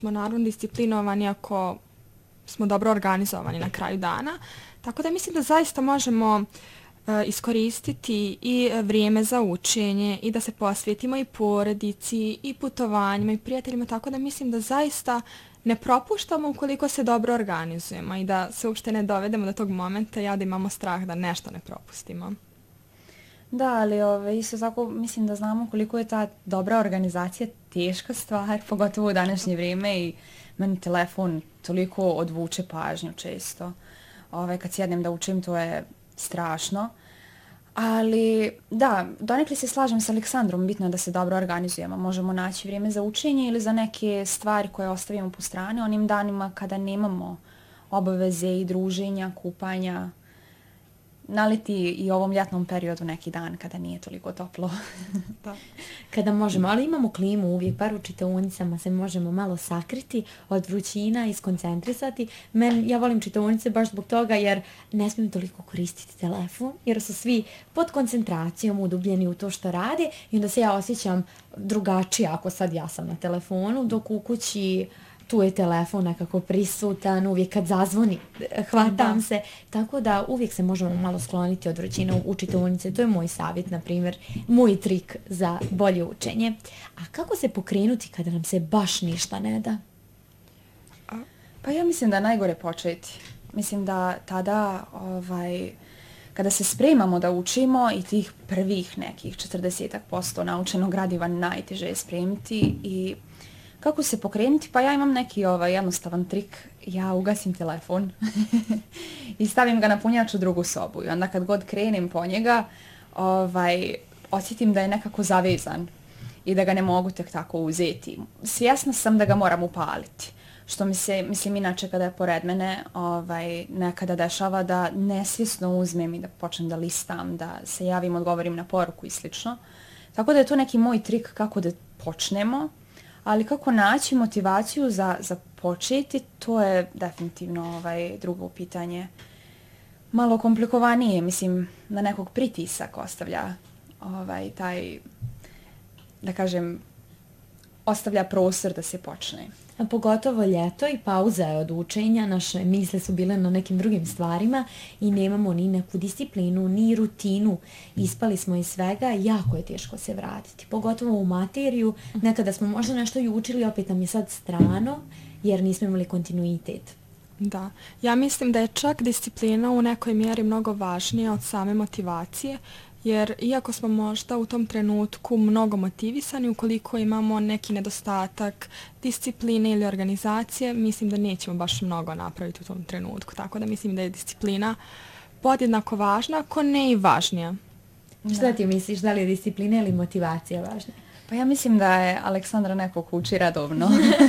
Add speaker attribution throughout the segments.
Speaker 1: Smo naravno disciplinovani ako smo dobro organizovani na kraju dana, tako da mislim da zaista možemo iskoristiti i vrijeme za učenje i da se posvetimo i porodici i putovanjima i prijateljima, tako da mislim da zaista ne propuštamo ukoliko se dobro organizujemo i da se uopšte ne dovedemo do tog momenta da imamo strah da nešto ne propustimo.
Speaker 2: Da, ali isto tako mislim da znamo koliko je ta dobra organizacija teška stvar, pogotovo u današnje vrijeme i meni telefon toliko odvuče pažnju često. Kad sjednem da učim, to je strašno. Ali da, donekle se slažem s Aleksandrom, bitno je da se dobro organizujemo. Možemo naći vrijeme za učenje ili za neke stvari koje ostavimo po strani onim danima kada nemamo obaveze i druženja, kupanja. Naleti i ovom ljetnom periodu neki dan kada nije toliko toplo.
Speaker 3: Da. Kada možemo, ali imamo klimu uvijek, bar u čitaonicama se možemo malo sakriti od vrućina i skoncentrisati. Ja volim čitaonice baš zbog toga jer ne smijem toliko koristiti telefon, jer su svi pod koncentracijom udubljeni u to što rade i onda se ja osjećam drugačije ako sad ja sam na telefonu, dok u kući tu je telefon nekako prisutan, uvijek kad zazvoni, hvatam se. Tako da uvijek se možemo malo skloniti od vrućine u čitaonice. To je moj savjet, na primjer, moj trik za bolje učenje. A kako se pokrenuti kada nam se baš ništa ne da?
Speaker 2: Pa ja mislim da je najgore početi. Mislim da tada, kada se spremamo da učimo i tih prvih nekih 40% naučenog gradiva najteže je spremiti i kako se pokrenuti? Pa ja imam neki jednostavan trik. Ja ugasim telefon i stavim ga na punjač u drugu sobu. I onda kad god krenem po njega, osjetim da je nekako zavezan i da ga ne mogu tek tako uzeti. Svjesna sam da ga moram upaliti. Što mi se, mislim, inače kada je pored mene, nekada dešava da nesvjesno uzmem i da počnem da listam, da se javim, odgovorim na poruku i slično. Tako da je to neki moj trik kako da počnemo. Ali kako naći motivaciju za početi, to je definitivno drugo pitanje. Malo komplikovanije, mislim, na nekog pritisak ostavlja taj, da kažem, ostavlja prostor da se počne.
Speaker 3: A pogotovo ljeto i pauza je od učenja, naše misle su bile na nekim drugim stvarima i nemamo ni neku disciplinu, ni rutinu. Ispali smo iz svega, jako je teško se vratiti. Pogotovo u materiju, nekada smo možda nešto i učili, opet nam je sad strano jer nismo imali kontinuitet.
Speaker 1: Da, ja mislim da je čak disciplina u nekoj mjeri mnogo važnija od same motivacije, jer iako smo možda u tom trenutku mnogo motivisani, ukoliko imamo neki nedostatak discipline ili organizacije, mislim da nećemo baš mnogo napraviti u tom trenutku. Tako da mislim da je disciplina podjednako važna, ako ne i važnija.
Speaker 3: Šta ti misliš, da li je disciplina ili motivacija važna?
Speaker 2: Pa ja mislim da je Aleksandra neko ko uči redovno.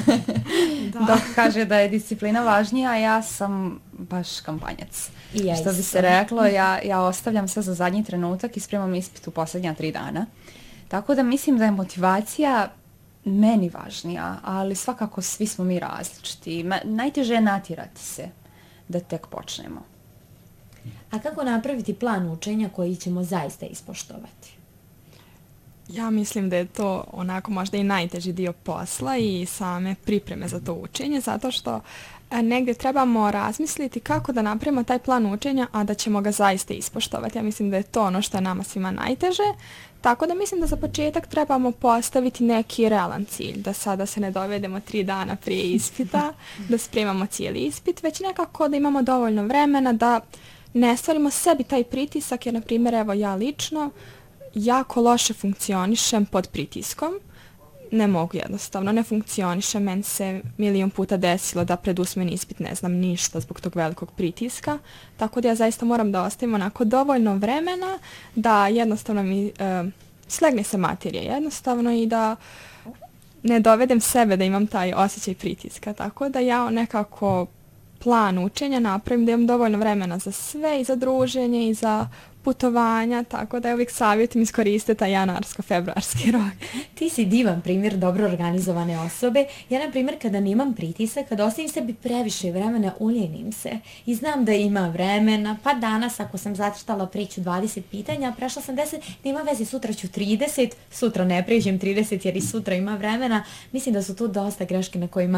Speaker 2: Dok kaže da je disciplina važnija, a ja sam baš kampanjac. Što bi se reklo, ja ostavljam sve za zadnji trenutak i spremam ispit u posljednja 3 dana. Tako da mislim da je motivacija meni važnija, ali svakako svi smo mi različiti. Najteže je natjerati se da tek počnemo.
Speaker 3: A kako napraviti plan učenja koji ćemo zaista ispoštovati?
Speaker 1: Ja mislim da je to onako možda i najteži dio posla i same pripreme za to učenje, zato što negdje trebamo razmisliti kako da napravimo taj plan učenja, a da ćemo ga zaista ispoštovati. Ja mislim da je to ono što je nama svima najteže, tako da mislim da za početak trebamo postaviti neki realan cilj, da sada se ne dovedemo 3 dana prije ispita, da spremamo cijeli ispit, već nekako da imamo dovoljno vremena, da ne stvarimo sebi taj pritisak, jer na primjer evo ja lično jako loše funkcionišem pod pritiskom. Ne mogu jednostavno, ne funkcionišem. Meni se milion puta desilo da pred usmeni ispit ne znam ništa zbog tog velikog pritiska. Tako da ja zaista moram da ostavim onako dovoljno vremena da jednostavno mi slegne se materija jednostavno i da ne dovedem sebe da imam taj osjećaj pritiska. Tako da ja nekako plan učenja napravim da imam dovoljno vremena za sve i za druženje i za putovanja, tako da je uvijek savjetim iskoristiti taj januarsko-februarski rok.
Speaker 3: Ti si divan primjer dobro organizovane osobe. Ja, na primjer, kada nemam pritisak, kada ostavim sebi previše vremena, uljenim se. I znam da ima vremena, pa danas ako sam zacrtala preću 20 pitanja, prešla sam 10, nema veze, sutra ću 30, sutra ne pređem 30 jer i sutra ima vremena. Mislim da su to dosta greške na kojima